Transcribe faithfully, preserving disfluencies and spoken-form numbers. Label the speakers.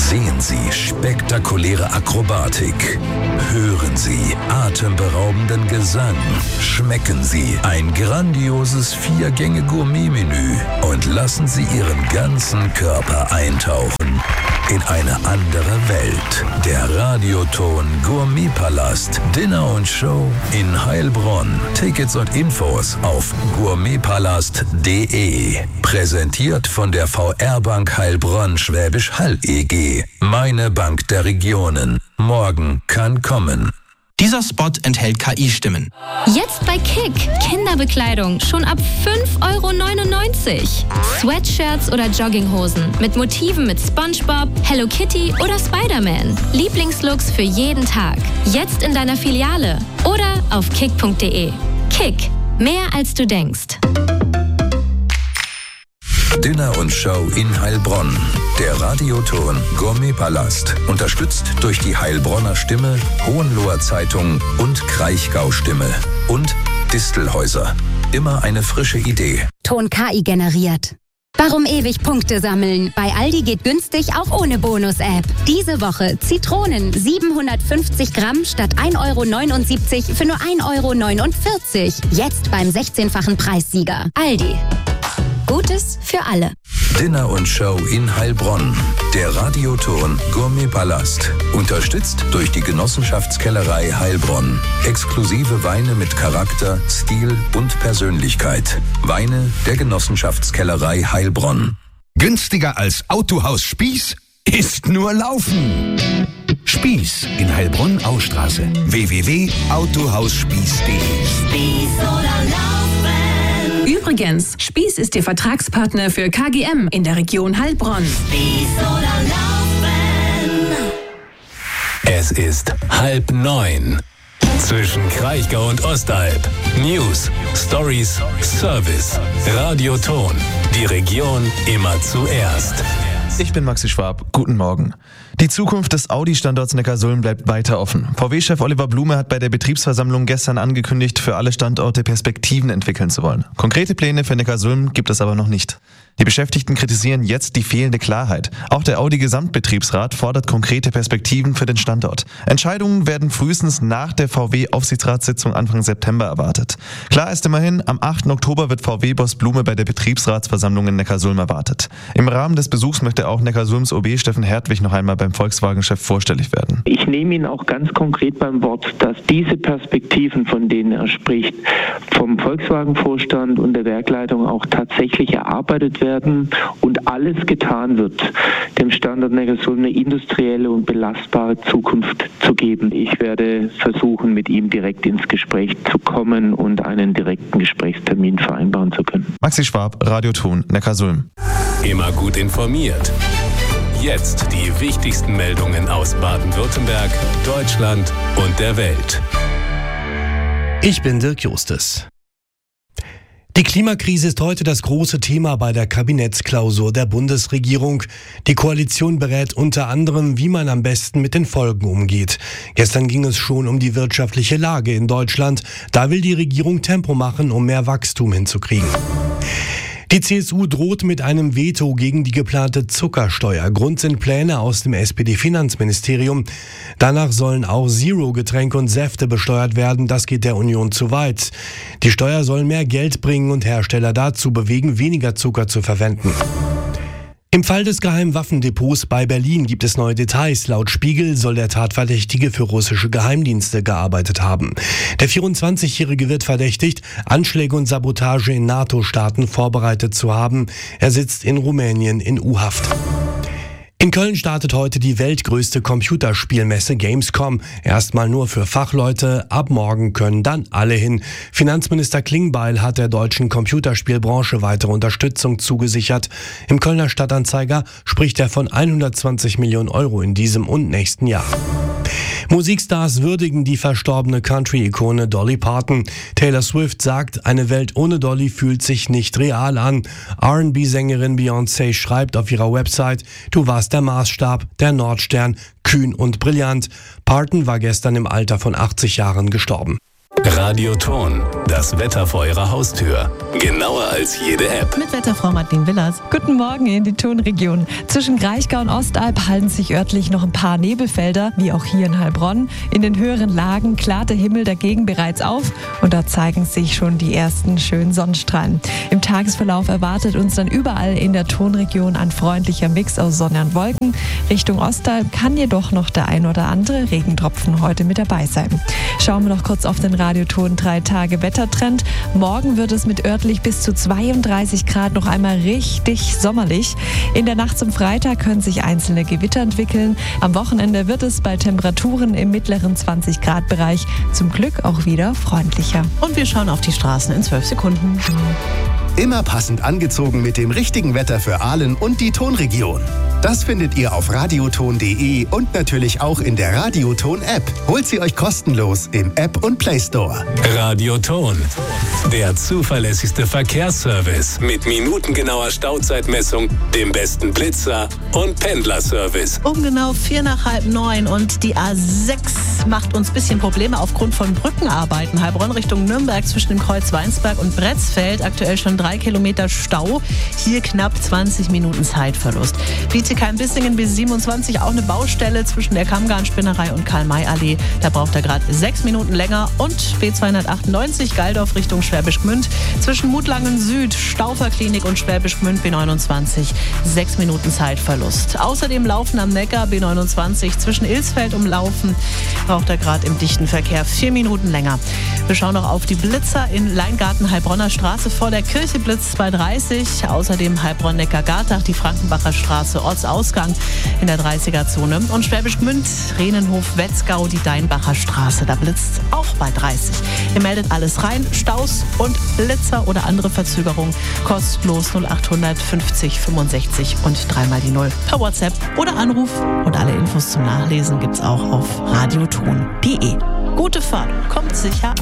Speaker 1: Sehen Sie spektakuläre Akrobatik. Hören Sie atemberaubenden Gesang. Schmecken Sie ein grandioses Vier-Gänge-Gourmet-Menü und lassen Sie Ihren ganzen Körper eintauchen in eine andere Welt. Der Radioton Gourmetpalast. Dinner und Show in Heilbronn. Tickets und Infos auf gourmetpalast punkt de. Präsentiert von der V R Bank Heilbronn Schwäbisch Hall E G. Meine Bank der Regionen. Morgen kann kommen.
Speaker 2: Dieser Spot enthält K I-Stimmen.
Speaker 3: Jetzt bei Kick. Kinderbekleidung schon ab fünf Euro neunundneunzig. Sweatshirts oder Jogginghosen mit Motiven mit SpongeBob, Hello Kitty oder Spider-Man. Lieblingslooks für jeden Tag. Jetzt in deiner Filiale oder auf kick punkt de. Kick. Mehr als du denkst.
Speaker 1: Dinner und Show in Heilbronn. Der Radioton Gourmetpalast. Unterstützt durch die Heilbronner Stimme, Hohenloher Zeitung und Kraichgau Stimme. Und Distelhäuser. Immer eine frische Idee.
Speaker 4: Ton K I generiert. Warum ewig Punkte sammeln? Bei Aldi geht günstig auch ohne Bonus-App. Diese Woche Zitronen siebenhundertfünfzig Gramm statt ein Euro neunundsiebzig für nur ein Euro neunundvierzig. Jetzt beim sechzehnfachen Preissieger. Aldi. Gutes für alle.
Speaker 1: Dinner und Show in Heilbronn. Der Radioton Gourmetpalast. Unterstützt durch die Genossenschaftskellerei Heilbronn. Exklusive Weine mit Charakter, Stil und Persönlichkeit. Weine der Genossenschaftskellerei Heilbronn.
Speaker 5: Günstiger als Autohaus Spieß ist nur Laufen. Spieß in Heilbronn-Austraße. w w w punkt autohausspieß punkt de.
Speaker 6: Spieß oder Laufen.
Speaker 7: Übrigens, Spieß ist Ihr Vertragspartner für K G M in der Region Heilbronn.
Speaker 6: Spieß oder Laufen.
Speaker 8: Es ist halb neun. Zwischen Kraichgau und Ostalb. News, Stories, Service. Radioton. Die Region immer zuerst.
Speaker 9: Ich bin Maxi Schwab. Guten Morgen. Die Zukunft des Audi-Standorts Neckarsulm bleibt weiter offen. V W-Chef Oliver Blume hat bei der Betriebsversammlung gestern angekündigt, für alle Standorte Perspektiven entwickeln zu wollen. Konkrete Pläne für Neckarsulm gibt es aber noch nicht. Die Beschäftigten kritisieren jetzt die fehlende Klarheit. Auch der Audi-Gesamtbetriebsrat fordert konkrete Perspektiven für den Standort. Entscheidungen werden frühestens nach der V W-Aufsichtsratssitzung Anfang September erwartet. Klar ist immerhin, am achten Oktober wird V W-Boss Blume bei der Betriebsratsversammlung in Neckarsulm erwartet. Im Rahmen des Besuchs möchte auch Neckarsulms O B Steffen Hertwig noch einmal beim Volkswagen-Chef vorstellig werden.
Speaker 10: Ich nehme ihn auch ganz konkret beim Wort, dass diese Perspektiven, von denen er spricht, vom Volkswagen-Vorstand und der Werkleitung auch tatsächlich erarbeitet werden und alles getan wird, dem Standort Neckarsulm eine industrielle und belastbare Zukunft zu geben. Ich werde versuchen, mit ihm direkt ins Gespräch zu kommen und einen direkten Gesprächstermin vereinbaren zu können.
Speaker 9: Maxi Schwab, Radioton, Neckarsulm.
Speaker 8: Immer gut informiert. Jetzt die wichtigsten Meldungen aus Baden-Württemberg, Deutschland und der Welt.
Speaker 11: Ich bin Dirk Justus. Die Klimakrise ist heute das große Thema bei der Kabinettsklausur der Bundesregierung. Die Koalition berät unter anderem, wie man am besten mit den Folgen umgeht. Gestern ging es schon um die wirtschaftliche Lage in Deutschland. Da will die Regierung Tempo machen, um mehr Wachstum hinzukriegen. Die C S U droht mit einem Veto gegen die geplante Zuckersteuer. Grund sind Pläne aus dem S P D-Finanzministerium. Danach sollen auch Zero-Getränke und Säfte besteuert werden. Das geht der Union zu weit. Die Steuer soll mehr Geld bringen und Hersteller dazu bewegen, weniger Zucker zu verwenden. Im Fall des geheimen Waffendepots bei Berlin gibt es neue Details. Laut Spiegel soll der Tatverdächtige für russische Geheimdienste gearbeitet haben. Der vierundzwanzigjährige wird verdächtigt, Anschläge und Sabotage in NATO-Staaten vorbereitet zu haben. Er sitzt in Rumänien in U-Haft. In Köln startet heute die weltgrößte Computerspielmesse Gamescom. Erstmal nur für Fachleute, ab morgen können dann alle hin. Finanzminister Klingbeil hat der deutschen Computerspielbranche weitere Unterstützung zugesichert. Im Kölner Stadtanzeiger spricht er von hundertzwanzig Millionen Euro in diesem und nächsten Jahr. Musikstars würdigen die verstorbene Country-Ikone Dolly Parton. Taylor Swift sagt, eine Welt ohne Dolly fühlt sich nicht real an. R and B-Sängerin Beyoncé schreibt auf ihrer Website, du warst der Maßstab, der Nordstern, kühn und brillant. Parton war gestern im Alter von achtzig Jahren gestorben.
Speaker 8: Radio Radioton, das Wetter vor Ihrer Haustür. Genauer als jede App.
Speaker 12: Mit Wetterfrau Martin Willers. Guten Morgen in die Tonregion. Zwischen Kraichgau und Ostalb halten sich örtlich noch ein paar Nebelfelder, wie auch hier in Heilbronn. In den höheren Lagen klart der Himmel dagegen bereits auf und da zeigen sich schon die ersten schönen Sonnenstrahlen. Im Tagesverlauf erwartet uns dann überall in der Tonregion ein freundlicher Mix aus Sonne und Wolken. Richtung Ostalb kann jedoch noch der ein oder andere Regentropfen heute mit dabei sein. Schauen wir noch kurz auf den Radioton drei Tage Wettertrend. Morgen wird es mit örtlich bis zu zweiunddreißig Grad noch einmal richtig sommerlich. In der Nacht zum Freitag können sich einzelne Gewitter entwickeln. Am Wochenende wird es bei Temperaturen im mittleren zwanzig Grad Bereich zum Glück auch wieder freundlicher.
Speaker 13: Und wir schauen auf die Straßen in zwölf Sekunden.
Speaker 14: Immer passend angezogen mit dem richtigen Wetter für Aalen und die Tonregion. Das findet ihr auf radioton punkt de und natürlich auch in der Radioton-App. Holt sie euch kostenlos im App und Play Store.
Speaker 8: Radioton, der zuverlässigste Verkehrsservice mit minutengenauer Stauzeitmessung, dem besten Blitzer und Pendlerservice.
Speaker 13: Um genau vier nach halb neun und die A sechs macht uns ein bisschen Probleme aufgrund von Brückenarbeiten. Heilbronn Richtung Nürnberg zwischen dem Kreuz Weinsberg und Bretzfeld. Aktuell schon drei Kilometer Stau. Hier knapp zwanzig Minuten Zeitverlust. Bietigheim-Bissingen bis siebenundzwanzig auch eine Baustelle zwischen der Kammgarnspinnerei und Karl-May-Allee. Da braucht er gerade sechs Minuten länger. Und B zweihundertachtundneunzig Geildorf Richtung Schwäbisch Gmünd zwischen Mutlangen Süd, Stauferklinik und Schwäbisch Gmünd B neunundzwanzig. Sechs Minuten Zeitverlust. Außerdem Laufen am Neckar B neunundzwanzig zwischen Ilsfeld und Laufen braucht er gerade im dichten Verkehr vier Minuten länger. Wir schauen noch auf die Blitzer in Leingarten Heilbronner Straße vor der Kirche Blitz zweihundertdreißig. Außerdem Heilbronn-Neckar-Gartach, die Frankenbacher Straße, Ortsausgang in der dreißiger-Zone. Und Schwäbisch Gmünd, Rehnenhof-Wetzgau, die Deinbacher Straße. Da blitzt auch bei dreißig. Ihr meldet alles rein. Staus und Blitzer oder andere Verzögerungen kostenlos null achthundert fünfzig fünfundsechzig und dreimal die Null per WhatsApp oder Anruf. Und alle Infos zum Nachlesen gibt's auch auf radioton punkt de. Gute Fahrt, kommt sicher